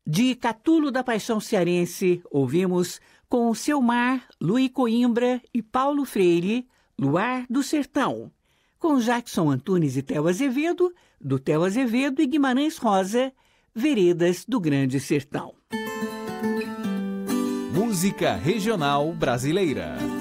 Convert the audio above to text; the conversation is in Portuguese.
De Catulo da Paixão Cearense, ouvimos com Selmar, Luí Coimbra e Paulo Freire, Luar do Sertão. Com Jackson Antunes e Théo Azevedo, do Théo Azevedo e Guimarães Rosa, Veredas do Grande Sertão. Música Regional Brasileira.